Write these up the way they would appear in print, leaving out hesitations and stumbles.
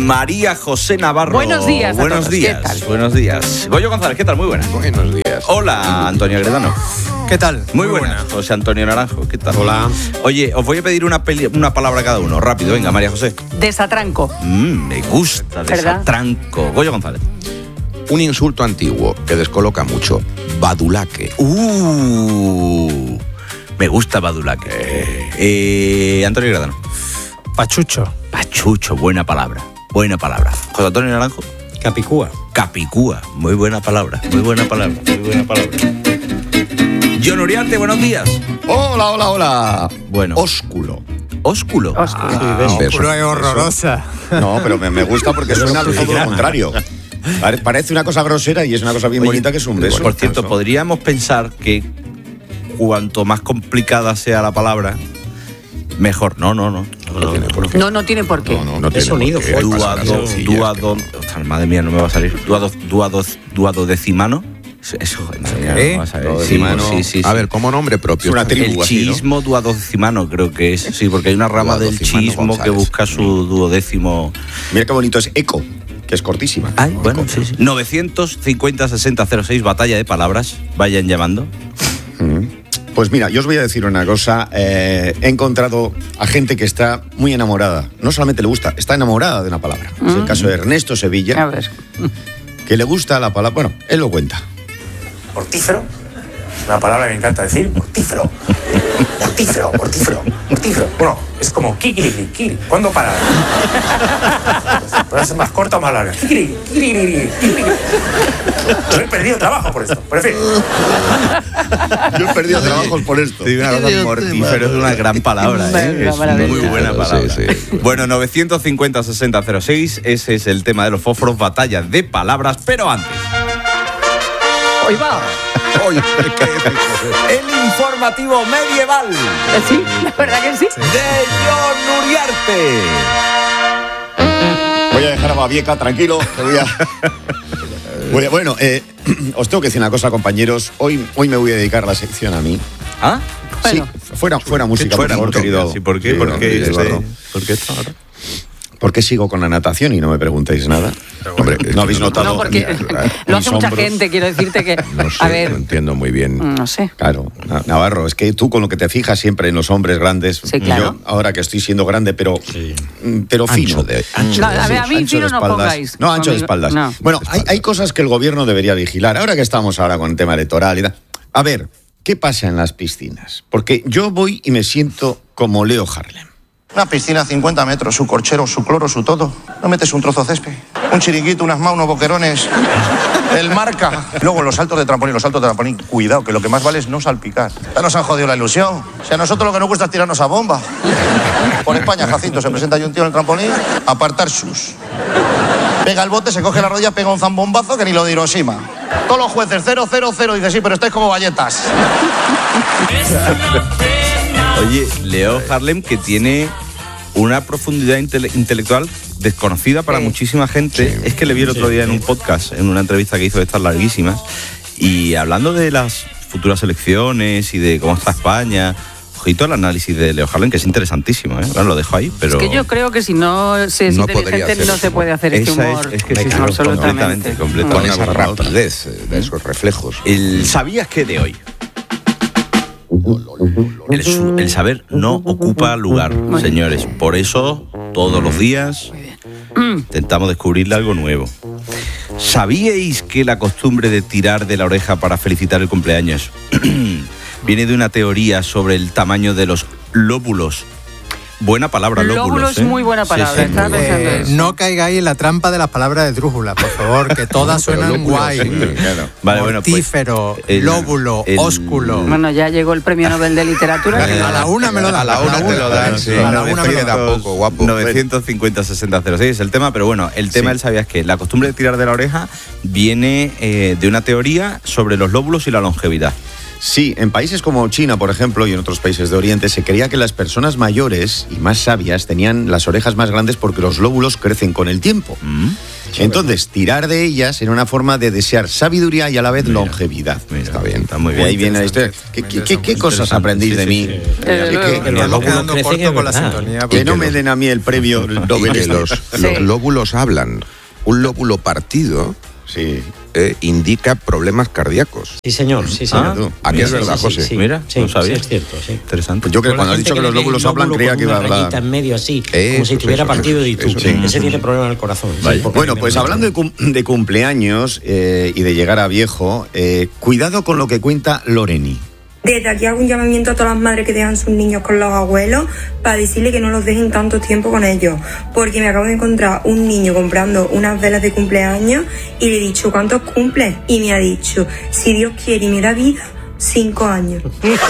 María José Navarro. Buenos días. Buenos días. ¿Qué tal? Buenos días. Goyo González, ¿qué tal? Muy buenas. Buenos días. Hola, Antonio Agredano. ¿Qué tal? Muy buenas. José Antonio Naranjo, ¿qué tal? Hola. Oye, os voy a pedir una palabra cada uno. Rápido, venga, María José. Desatranco. Me gusta, ¿Verdad? desatranco. Goyo González. Un insulto antiguo que descoloca mucho. Badulaque. Me gusta badulaque. Antonio Agredano. Pachucho. Pachucho, buena palabra. Buena palabra. José Antonio Naranjo. Capicúa. Capicúa, muy buena palabra. Muy buena palabra. Muy buena palabra. John Uriarte, buenos días. Hola. Bueno. Ósculo. Ósculo. Ósculo es horrorosa. No, pero me gusta porque suena todo lo contrario. Parece una cosa grosera y es una cosa bien bonita que es un beso. Por cierto, podríamos pensar que cuanto más complicada sea la palabra, mejor. No. No tiene por qué. No tiene sonido por qué. fuerte. Madre mía, no me va a salir. Duodecimano. Eso, no vas a ver. Sí. A ver, como nombre propio. Es una tribu. El chiismo duodecimano creo que es. Sí, porque hay una rama del Duodecimano chiismo González. que busca su duodécimo. Mira qué bonito es eco, que es cortísima. Ay, bueno, sí. 950-6006, batalla de palabras. Vayan llamando. Pues mira, yo os voy a decir una cosa. He encontrado a gente que está muy enamorada. No solamente le gusta, está enamorada de una palabra. Es el caso de Ernesto A Sevilla, ver. que le gusta la palabra. Bueno, él lo cuenta. Mortífero, una palabra que me encanta decir, mortífero. Bueno, es como kikiriki. ¿Cuándo parar? ¿Puede ser más corta o más larga? Kikiriki. Yo he perdido trabajo por esto, pero en fin. Yo he perdido trabajos por esto. Sí, una cosa mortífero es una gran palabra, ¿eh? Es muy buena palabra. Sí. Bueno, 950-6006, ese es el tema de los fósforos, batalla de palabras, pero antes. Hoy va. El informativo medieval Sí, la verdad que sí. de John Uriarte. Voy a dejar a Babieca tranquilo. Bueno, os tengo que decir una cosa, compañeros. Hoy me voy a dedicar la sección a mí. ¿Ah? Bueno. Sí, fuera música, por favor, querido. Sí, ¿por qué? Sí, ¿Por qué Eduardo. esto ahora? ¿Por qué sigo con la natación y no me preguntáis nada? Hombre, no habéis notado. No, porque lo hace mucha gente, quiero decirte que... No sé, A ver, no entiendo muy bien. no sé. Claro, Navarro, es que tú con lo que te fijas siempre en los hombres grandes, Sí, claro. yo ahora que estoy siendo grande, pero fino. No, a ver, a mí Ancho fino de no espaldas. pongáis. No, ancho de Conmigo, espaldas. no. Bueno, hay cosas que el gobierno debería vigilar. Ahora que estamos con el tema electoral y tal. A ver, ¿qué pasa en las piscinas? Porque yo voy y me siento como Leo Harlem. Una piscina a 50 metros, su corchero, su cloro, su todo. No metes un trozo de césped, un chiringuito, unas manos, unos boquerones, el marca. Luego los saltos de trampolín, cuidado, que lo que más vale es no salpicar. Ya nos han jodido la ilusión. Si a nosotros lo que nos gusta es tirarnos a bomba. Por España, Jacinto, se presenta ahí un tío en el trampolín, apartar sus. Pega el bote, se coge la rodilla, pega un zambombazo que ni lo de Hiroshima. Todos los jueces, 0-0-0, dice, sí, pero estáis como galletas. Oye, Leo Harlem, que tiene una profundidad intelectual desconocida para muchísima gente. Es que le vi el otro día en un podcast, en una entrevista que hizo de estas larguísimas, y hablando de las futuras elecciones y de cómo está España. Ojito al análisis de Leo Harlem, que es interesantísimo, ¿eh? Bueno, lo dejo ahí, pero... Es que yo creo que si no se es No podría inteligente no hacerlo. se puede hacer este Esa humor. es que sí, Claro, absolutamente. completamente. Con esa rapidez de esos reflejos. ¿Sabías que de hoy? El saber no ocupa lugar, señores. Por eso, todos los días, intentamos descubrirle algo nuevo. ¿Sabíais que la costumbre de tirar de la oreja para felicitar el cumpleaños viene de una teoría sobre el tamaño de los lóbulos? Buena palabra, lóbulos. Lóbulo es muy buena palabra. Sí, Estaba muy buena. pensando eso. No caigáis en la trampa de las palabras de drújula, por favor, que todas suenan lóbulo, guay. sí, claro. Vale, bueno, pues, Mortífero, lóbulo, ósculo. Bueno, ya llegó el premio Nobel de Literatura. A la una me lo dan. A la una te lo dan, sí. A la una me lo Queda dan. poco, guapo. 950-6006 es el tema, pero bueno, el tema, él sabías que la costumbre de tirar de la oreja viene de una teoría sobre los lóbulos y la longevidad. Sí, en países como China, por ejemplo, y en otros países de Oriente, se creía que las personas mayores y más sabias tenían las orejas más grandes porque los lóbulos crecen con el tiempo. Entonces, tirar de ellas era una forma de desear sabiduría y a la vez longevidad. Está bien. Está muy Y bien. ahí viene la historia. ¿Qué cosas aprendís de mí? Desde Nos vamos quedando crecen, corto es con la verdad. sintonía. Que porque no me den a mí el premio Y Nobel. que los lóbulos hablan. Un lóbulo partido Sí. indica problemas cardíacos. Sí, señor, sí, señor. Aquí Sí, es sí, verdad, sí, José. sí. Mira, Sí, no sabía. sí, es cierto, sí. Interesante. Pues yo que Con la cuando has gente dicho que los le ve lóbulos el hablan, lóbulo creía con que iba a una hablar. rayita en medio así, Eso, como si estuviera eso, partido de eso, YouTube. sí. Ese tiene problema del corazón. Sí, Vaya. porque Bueno, me- pues hablando de cumpleaños y de llegar a viejo, cuidado con lo que cuenta Loreni. Desde aquí hago un llamamiento a todas las madres que dejan sus niños con los abuelos para decirle que no los dejen tanto tiempo con ellos. Porque me acabo de encontrar un niño comprando unas velas de cumpleaños y le he dicho, ¿cuántos cumples? Y me ha dicho, si Dios quiere y me da vida, 5 años.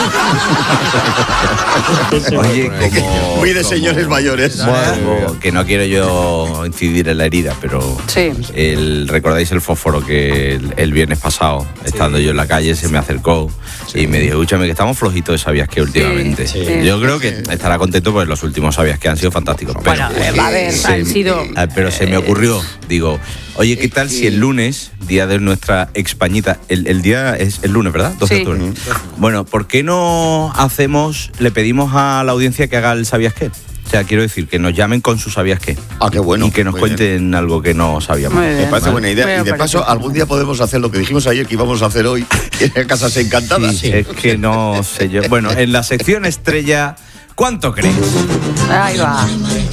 Oye, como... Muy de señores mayores. Bueno, que no quiero yo incidir en la herida, pero Sí. ¿recordáis el fósforo que el viernes pasado, estando yo en la calle, se me acercó y me dijo, escúchame, que estamos flojitos de Sabías que últimamente? Sí. Yo creo que estará contento porque los últimos Sabías que han sido fantásticos. Bueno, pero, a ver, han sido... pero se me ocurrió, digo, oye, ¿qué tal si el lunes, día de nuestra Expañita, el día es el lunes, ¿verdad? 12 de Sí. octubre. Bueno, ¿por qué no le pedimos a la audiencia que haga el Sabías qué? O sea, quiero decir, que nos llamen con su Sabías qué. Ah, qué bueno. Y que nos Muy bien. cuenten algo que no sabíamos. Muy Me bien. parece buena idea. Me Y de parece paso, bien. algún día podemos hacer lo que dijimos ayer que íbamos a hacer hoy en Casas Encantadas. Sí, es que no sé yo. Bueno, en la sección estrella, ¿cuánto crees? Ahí va.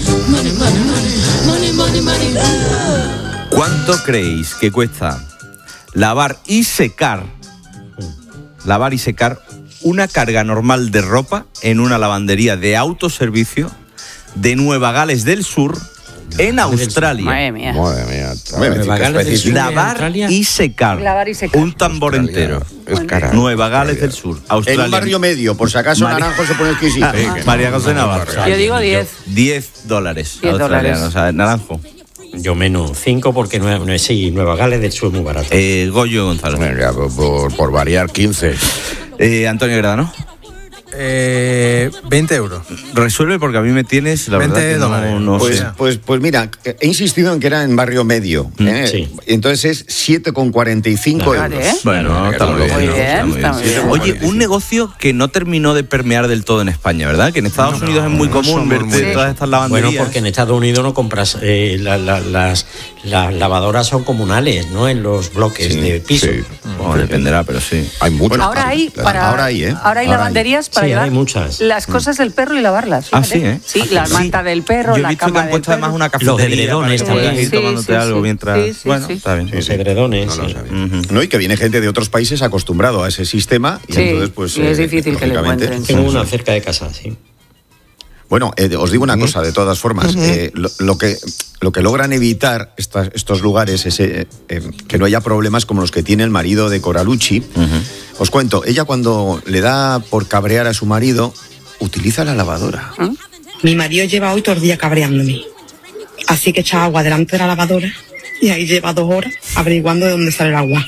¿Cuánto creéis que cuesta lavar y secar una carga normal de ropa en una lavandería de autoservicio de Nueva Gales del Sur en Australia? Madre mía. Madre mía. Nueva Gales del Sur. Lavar Australia. y secar. Lavar y secar. Un tambor entero. Es cara. Nueva Gales del Sur, Australia. En un barrio medio, por si acaso María- Naranjo se pone exquisito. María José Navarro. Yo digo 10. $10 $10. australianos, o sea, Naranjo. Yo menos 5 porque Nueva Gales del Sur es muy barato. Goyo González. Venga, por variar 15. Antonio Gradano. 20 euros. Resuelve porque a mí me tienes, la 20 verdad que dólares. no sé. Pues mira, he insistido en que era en barrio medio. Sí. Entonces es 7,45 Vale, euros. ¿eh? Bueno, está muy bien. Muy bien, está muy está muy bien. Oye, un negocio que no terminó de permear del todo en España, ¿verdad? Que en Estados Unidos es muy común somos verte muy- todas estas lavanderías. Bueno, porque en Estados Unidos no compras, las lavadoras son comunales, ¿no? En los bloques Sí, de piso. sí. Bueno, dependerá, pero sí. Hay muchos. Ahora hay Ahora hay, ¿eh? Ahora hay Ahora lavanderías para Sí, llevar hay muchas. las cosas del perro y lavarlas. Ah, fíjate. sí, ¿eh? Sí, la manta del perro, Yo he la visto que cama han del puesto perro. además una Los cafetería edredones para que puedas también. ir tomándote Sí, algo sí. mientras... Sí, sí, bueno, sí. está bien. Los edredones. No lo sí. sabía. ¿No? Y que viene gente de otros países acostumbrado a ese sistema. Y Sí, entonces, pues. y es difícil que le lógicamente- encuentren. Tengo una cerca de casa, sí. Bueno, os digo una cosa, de todas formas. Lo que logran evitar estos lugares es que no haya problemas como los que tiene el marido de Coralucci. Os cuento, ella cuando le da por cabrear a su marido, utiliza la lavadora. Mi marido lleva hoy todo el día cabreándome. Así que echa agua delante de la lavadora y ahí lleva 2 horas averiguando de dónde sale el agua.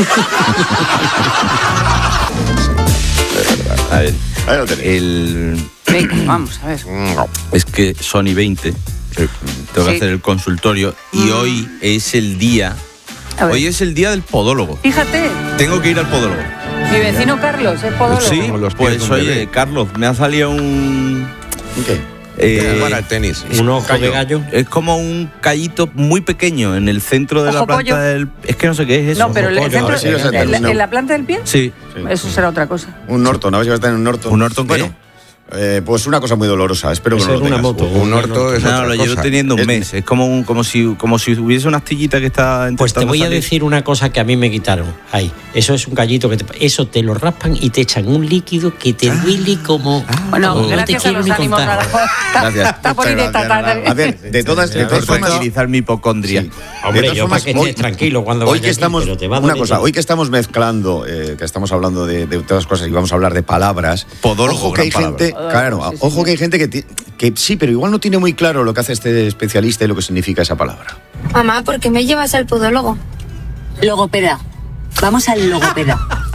A ver, Ahí lo tenéis. Venga, vamos, a ver. es que Sony 20, tengo que Sí. hacer el consultorio y hoy es el día... A ver. Hoy es el día del podólogo. Fíjate, Tengo que ir al podólogo. mi vecino Carlos es podólogo. Sí, Como los pies pues de un oye, bebé. Carlos, me ha salido un... ¿Qué? Para el tenis. Un ojo de gallo. Es como un callito muy pequeño en el centro de la Ojo planta pollo. del... Es que no sé qué es eso. No, pero el pollo, centro, a ver si vas a tener una- en la planta del pie, Sí. eso será otra cosa. Un Norton, a ver si va a estar en un Norton. ¿Un Norton qué? Bueno, pues una cosa muy dolorosa. Espero que Eso no es lo una tengas. moto. Un orto es No, otra lo llevo cosa. teniendo un Es- mes. Es como si hubiese una astillita que está Pues te intentando voy a salir. decir una cosa que a mí me quitaron. Ahí, eso es un gallito eso te lo raspan y te echan un líquido que te duele como. Bueno, como no te gracias a quiero los ni ánimos. contar. Gracias. Está bonita esta tarde. A ver, de todas formas, tranquilizar mi hipocondria. Sí. Hombre, De todas yo formas, para que estés tranquilo cuando hoy vaya que allí, estamos, pero te va a una doler cosa, todo. hoy que estamos mezclando, que estamos hablando de todas cosas y vamos a hablar de palabras. Podólogo, ojo que hay gran gente, palabra. claro, Sí, sí, ojo sí. que hay gente que sí, pero igual no tiene muy claro lo que hace este especialista y lo que significa esa palabra. Mamá, ¿por qué me llevas al podólogo? Logopeda. Vamos al logopeda.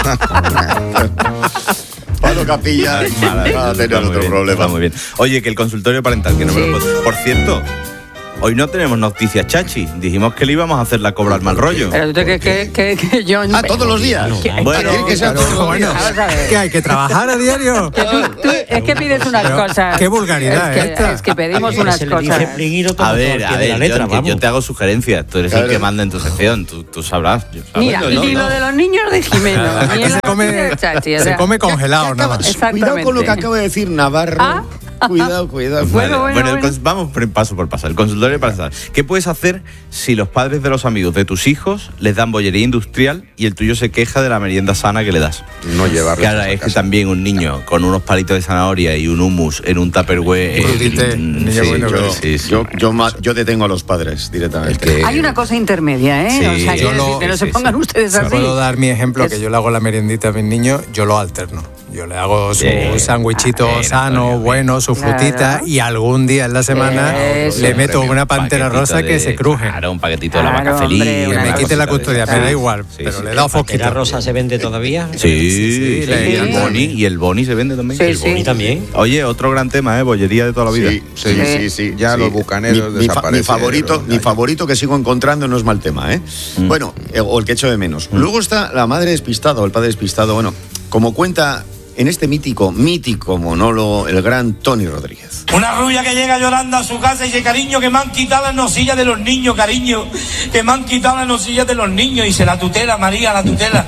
Pablo Capilla va a tener otro problema. Está muy bien. Oye, que el consultorio parental, que no me lo puedo... Por cierto, hoy no tenemos noticias, Chachi. Dijimos que le íbamos a hacer la cobra al mal rollo. Pero tú que yo... ¿todos los días? Bueno, que sea todos los días. Vamos a ver. ¿Qué hay que trabajar a diario? Que tú, es que pides unas Pero, cosas. qué vulgaridad esta. Es que pedimos unas Se le dice cosas. Plinguiro todo a al ver, pie de la letra, John, que yo te hago sugerencias. Tú eres el que manda en tu sección. Tú sabrás. Mira, y lo de los niños de Jimeno. Aquí ni en se la come, de Chachi, o se sea, come congelado, nada más. Cuidado con lo que acaba de decir Navarro. Cuidado. Bueno. Vamos paso por paso. El consultorio parental. ¿Qué puedes hacer si los padres de los amigos de tus hijos les dan bollería industrial y el tuyo se queja de la merienda sana que le das? No llevarlo. Claro, es que también un niño con unos palitos de zanahoria y un hummus en un Tupperware. Yo detengo a los padres directamente. Hay una cosa intermedia, ¿eh? Sí, o sea, quiero decir, que no se pongan ustedes así. Puedo dar mi ejemplo, que yo le hago la meriendita a mis niños, yo lo alterno. Yo le hago su sándwichito sano, bueno, su frutita, y algún día en la semana le meto una pantera rosa que se cruje. Claro, un paquetito de la vaca feliz. Que me quite la custodia, me da igual, pero le he dado foquito. ¿La rosa se vende todavía? Sí, y el boni se vende también. El boni también. Oye, otro gran tema, bollería de toda la vida. Sí. Ya los bucaneros desaparecen. Mi favorito que sigo encontrando no es mal tema, ¿eh? Bueno, o el que echo de menos. Luego está la madre despistada o el padre despistado. Bueno, como cuenta en este mítico monólogo el gran Tony Rodríguez. Una rubia que llega llorando a su casa y dice, cariño, que me han quitado las nosillas de los niños, cariño, que me han quitado las nosillas de los niños. Y dice, la tutela, María, la tutela.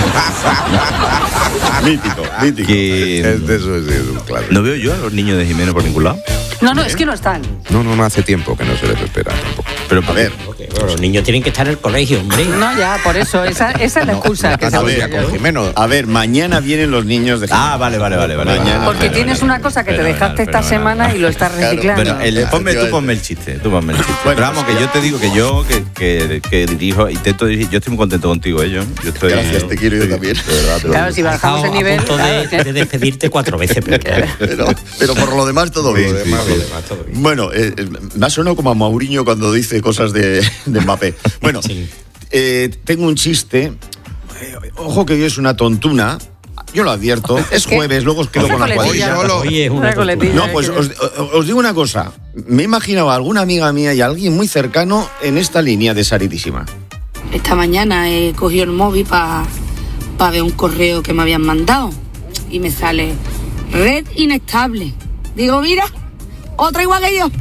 mítico. Eso es un claro. No veo yo a los niños de Jimeno por ningún lado. No, es que no están. No hace tiempo que no se les espera tampoco. Pero a ver, los niños tienen que estar en el colegio, hombre. No, ya, por eso, esa es la excusa. A ver, mañana vienen los niños de Jimeno. Vale. Mañana, porque tienes una cosa que te dejaste esta semana y lo estás reciclando. Bueno, ponme el chiste. Pero vamos, que yo te digo que yo que dirijo, intento dirigir, yo estoy muy contento contigo, John. Gracias, te quiero yo también. Claro, si bajamos el nivel... A punto de despedirte 4 veces. Pero por lo demás todo bien. Bueno, me ha sonado como a Mourinho cuando dice cosas de Mbappé. Bueno, tengo un chiste. Ojo que hoy es una tontuna. Yo lo advierto. Es jueves, luego os quedo con la cuadrilla. No, pues os digo una cosa. Me he imaginado a alguna amiga mía y a alguien muy cercano en esta línea de Saritísima. Esta mañana he cogido el móvil para ver un correo que me habían mandado. Y me sale red inestable. Digo, mira, otra igual que yo.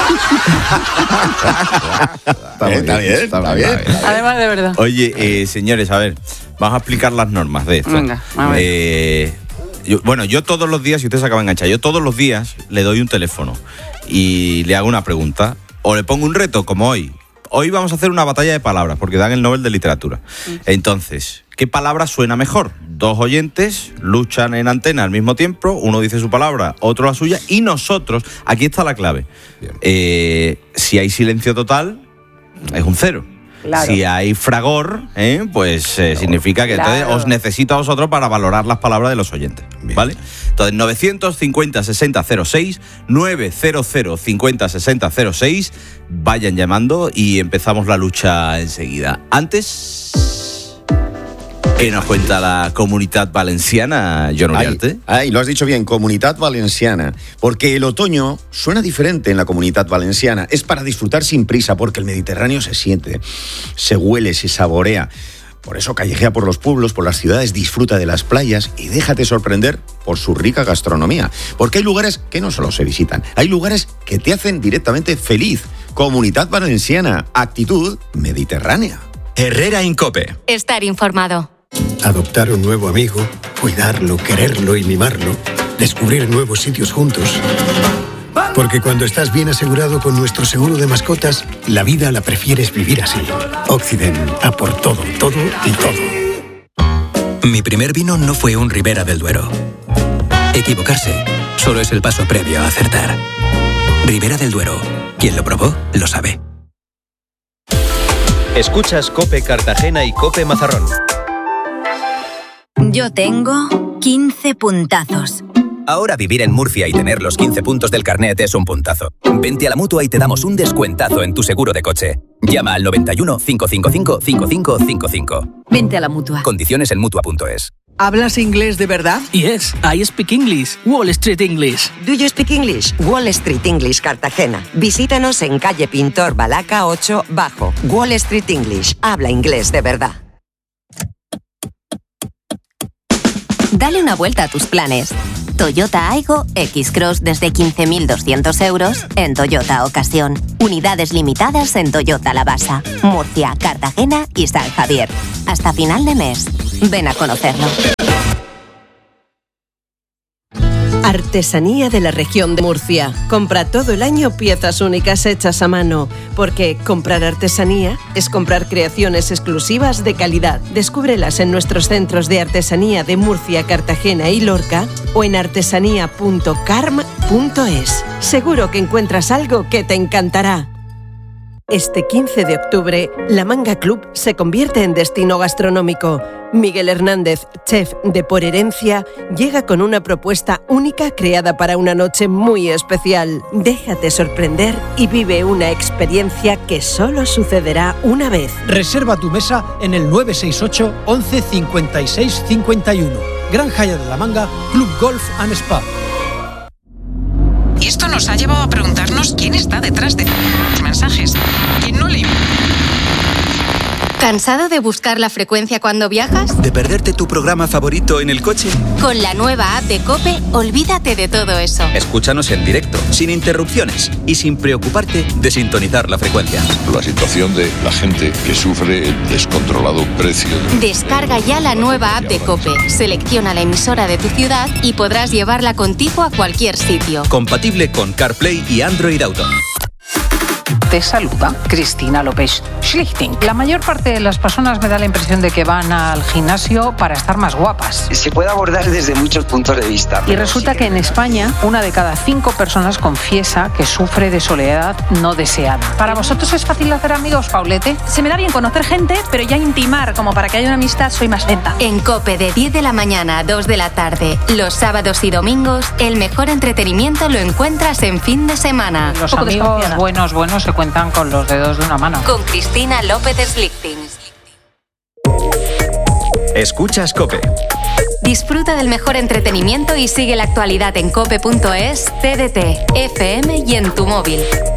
Está bien. Además, de verdad. Oye, señores, a ver, vamos a explicar las normas de esto. Venga, a ver. Yo todos los días, si usted se acaba de enganchar, yo todos los días le doy un teléfono y le hago una pregunta o le pongo un reto, como hoy. Hoy vamos a hacer una batalla de palabras, porque dan el Nobel de Literatura. Entonces, ¿qué palabra suena mejor? 2 oyentes luchan en antena al mismo tiempo, uno dice su palabra, otro la suya, y nosotros, aquí está la clave. Si hay silencio total, es un 0. Claro. Si hay fragor, pues significa que entonces os necesito a vosotros para valorar las palabras de los oyentes. ¿Vale? Entonces, 950-6006, 900-50-6006, vayan llamando y empezamos la lucha enseguida. Antes, ¿qué nos cuenta la Comunitat Valenciana, John Uriarte? Lo has dicho bien, Comunitat Valenciana. Porque el otoño suena diferente en la Comunitat Valenciana. Es para disfrutar sin prisa, porque el Mediterráneo se siente, se huele, se saborea. Por eso callejea por los pueblos, por las ciudades, disfruta de las playas y déjate sorprender por su rica gastronomía. Porque hay lugares que no solo se visitan, hay lugares que te hacen directamente feliz. Comunitat Valenciana, actitud mediterránea. Herrera Incope. Estar informado. Adoptar un nuevo amigo, cuidarlo, quererlo y mimarlo, descubrir nuevos sitios juntos. Porque cuando estás bien asegurado con nuestro seguro de mascotas, la vida la prefieres vivir así. Occident, a por todo, todo y todo. Mi primer vino no fue un Ribera del Duero. Equivocarse solo es el paso previo a acertar. Ribera del Duero. Quien lo probó, lo sabe. Escuchas COPE Cartagena y COPE Mazarrón. Yo tengo 15 puntazos. Ahora vivir en Murcia y tener los 15 puntos del carnet es un puntazo. Vente a la Mutua y te damos un descuentazo en tu seguro de coche. Llama al 91 555 5555. Vente a la Mutua. Condiciones en Mutua.es. ¿Hablas inglés de verdad? Yes, I speak English. Wall Street English. Do you speak English? Wall Street English Cartagena. Visítanos en calle Pintor Balaca 8 Bajo. Wall Street English. Habla inglés de verdad. Dale una vuelta a tus planes. Toyota Aygo X-Cross desde 15.200 euros en Toyota Ocasión. Unidades limitadas en Toyota La Basa, Murcia, Cartagena y San Javier. Hasta final de mes. Ven a conocerlo. Artesanía de la región de Murcia. Compra todo el año piezas únicas hechas a mano, porque comprar artesanía es comprar creaciones exclusivas de calidad. Descúbrelas en nuestros centros de artesanía de Murcia, Cartagena y Lorca o en artesanía.carm.es. Seguro que encuentras algo que te encantará. Este 15 de octubre, La Manga Club se convierte en destino gastronómico. Miguel Hernández, chef de Por Herencia, llega con una propuesta única creada para una noche muy especial. Déjate sorprender y vive una experiencia que solo sucederá una vez. Reserva tu mesa en el 968 11 56 51. Gran Hyatt de La Manga, Club Golf and Spa. Y esto nos ha llevado a preguntarnos quién está detrás de los mensajes. ¿Quién no le... ¿Cansado de buscar la frecuencia cuando viajas? ¿De perderte tu programa favorito en el coche? Con la nueva app de COPE, olvídate de todo eso. Escúchanos en directo, sin interrupciones y sin preocuparte de sintonizar la frecuencia. La situación de la gente que sufre el descontrolado precio. Descarga ya la nueva app de COPE, selecciona la emisora de tu ciudad y podrás llevarla contigo a cualquier sitio. Compatible con CarPlay y Android Auto. Te saluda Cristina López Schlichting. La mayor parte de las personas me da la impresión de que van al gimnasio para estar más guapas. Se puede abordar desde muchos puntos de vista. Y resulta que en España, 1 de cada 5 personas confiesa que sufre de soledad no deseada. ¿Para vosotros es fácil hacer amigos, Paulete? Se me da bien conocer gente, pero ya intimar como para que haya una amistad soy más lenta. En COPE de 10 de la mañana a 2 de la tarde, los sábados y domingos, el mejor entretenimiento lo encuentras en fin de semana. Los amigos buenos se cuentan con los dedos de una mano. Con Cristina López Schlichting. Escuchas COPE. Disfruta del mejor entretenimiento y sigue la actualidad en cope.es, TDT, FM y en tu móvil.